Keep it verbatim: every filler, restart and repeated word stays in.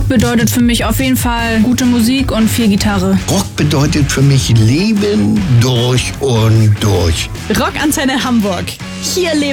Rock bedeutet für mich auf jeden Fall gute Musik und viel Gitarre. Rock bedeutet für mich Leben durch und durch. Rockantenne Hamburg. Hier lebt